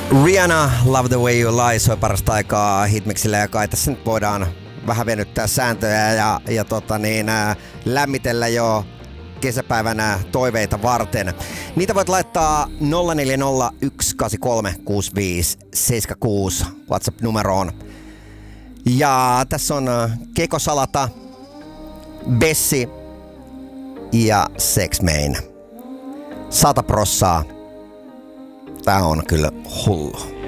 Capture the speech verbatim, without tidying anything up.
Rihanna, Love the Way You Lie soi parasta aikaa Hitmixillä ja kai tässä nyt voidaan vähän venyttää sääntöjä ja, ja tota niin, ä, lämmitellä jo kesäpäivänä toiveita varten. Niitä voit laittaa nolla neljä nolla yksi kahdeksan kolme kuusi viisi seitsemän kuusi WhatsApp-numeroon. Ja tässä on Keko Salata, Bessi ja Sex Main. Sata prossaa. Tää on kyllä hullu.